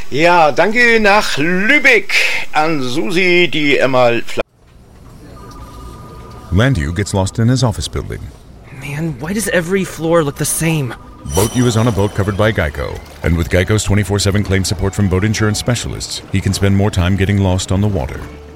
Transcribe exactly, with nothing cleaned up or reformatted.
Ja, danke nach Lübeck an Susi, die einmal... Landu gets lost in his office building. Man, why does every floor look the same? BoatU is on a boat covered by Geico. And with Geico's twenty-four seven claim support from boat insurance specialists, he can spend more time getting lost on the water.